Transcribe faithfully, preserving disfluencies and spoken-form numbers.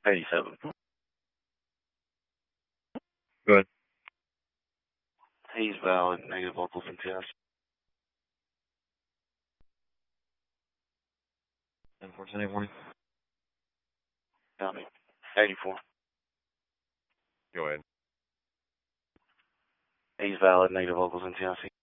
eighty-seven. Go ahead. He's valid. Negative vocals and test. ten four ten eight morning. Copy. eighty-four. Go ahead. He's valid. Negative vocals and test.